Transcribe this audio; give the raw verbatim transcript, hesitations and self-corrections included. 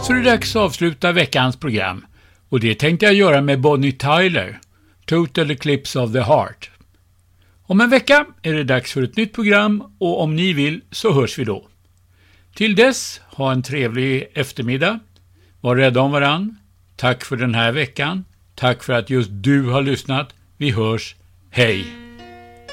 Så det är dags att avsluta veckans program. Och det tänkte jag göra med Bonnie Tyler, Total Eclipse of the Heart. Om en vecka är det dags för ett nytt program och om ni vill så hörs vi då. Till dess, ha en trevlig eftermiddag. Var rädda om varann. Tack för den här veckan. Tack för att just du har lyssnat. Vi hörs. Hej!